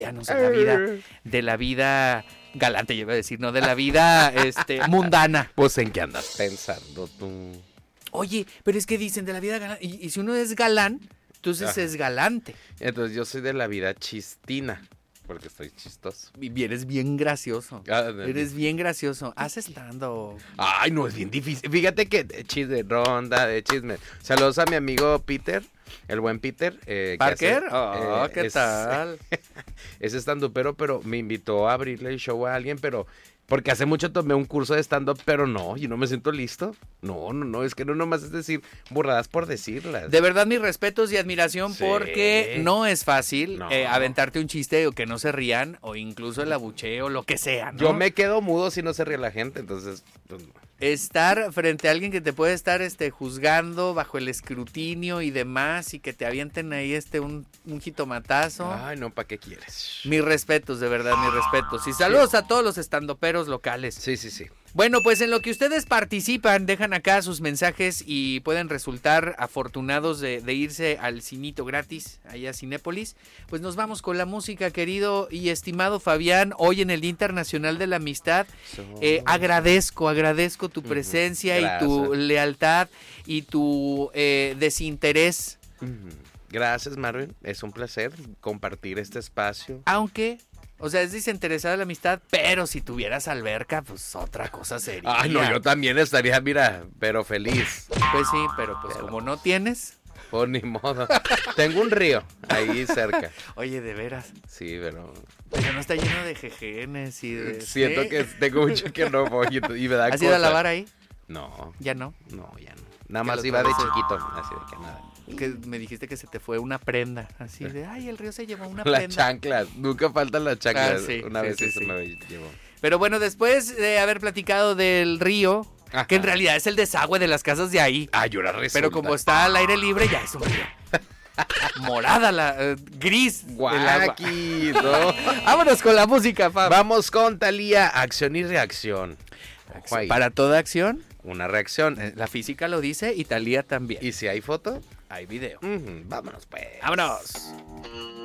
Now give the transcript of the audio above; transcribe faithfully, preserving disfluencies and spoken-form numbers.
no sé, la vida, de la vida galante, yo iba a decir, no, de la vida este, mundana. Pues, ¿en qué andas pensando tú? Oye, pero es que dicen de la vida galante, y, y si uno es galán, entonces Ajá. es galante. Entonces yo soy de la vida chistina, porque estoy chistoso. Y eres bien gracioso, ah, eres bien gracioso, haz estando. Ay, no, es bien difícil, fíjate que chisme, ronda de chisme. Saludos a mi amigo Peter. El buen Peter. Eh, ¿Parker? Hace, oh, eh, ¿qué es, tal? Es stand-upero, pero me invitó a abrirle el show a alguien, pero... Porque hace mucho tomé un curso de stand-up, pero no, yo no me siento listo. No, no, no, es que no nomás es decir burradas por decirlas. De verdad, mis respetos y admiración, sí. porque no es fácil no. Eh, aventarte un chiste o que no se rían, o incluso el abucheo, lo que sea, ¿no? Yo me quedo mudo si no se ríe la gente, entonces... Pues, estar frente a alguien que te puede estar este, juzgando bajo el escrutinio y demás, y que te avienten ahí este un, un jitomatazo. Ay, no, ¿para qué quieres? Mis respetos, de verdad, mis respetos. Y saludos sí. a todos los estandoperos locales. Sí, sí, sí. Bueno, pues en lo que ustedes participan, dejan acá sus mensajes y pueden resultar afortunados de, de irse al cinito gratis, allá a Cinépolis. Pues nos vamos con la música, querido y estimado Fabián, hoy en el Día Internacional de la Amistad. Eh, agradezco, agradezco tu presencia uh-huh. y tu lealtad y tu eh, desinterés. Uh-huh. Gracias, Marvin, es un placer compartir este espacio. Aunque... O sea, es desinteresada la amistad, pero si tuvieras alberca, pues otra cosa sería. Ay, no, yo también estaría, mira, pero feliz. Pues sí, pero pues pero, como no tienes. Pues ni modo. Tengo un río ahí cerca. Oye, de veras. Sí, pero... Pero no está lleno de jejenes y de... Siento ¿sí? que tengo mucho que no voy y me da ¿Has cosa. ido a lavar ahí? No. ¿Ya no? No, ya no. Nada más iba de chiquito, así de que nada. Que me dijiste que se te fue una prenda, así de, ay, el río se llevó una la prenda. Las chanclas, nunca faltan las chanclas. Ah, sí, una sí, vez sí, se sí. me llevó. Pero bueno, después de haber platicado del río, Ajá. que en realidad es el desagüe de las casas de ahí. Ah, yo la resulta. Pero como está al aire libre, ya es un río. Morada, la uh, gris. Guaki, ¿no? Vámonos con la música, Fab. Vamos con Thalía, acción y reacción. Acción. Para toda acción, una reacción. La física lo dice y Thalía también. ¿Y si hay foto? Hay video. Uh-huh. Vámonos, pues. Vámonos.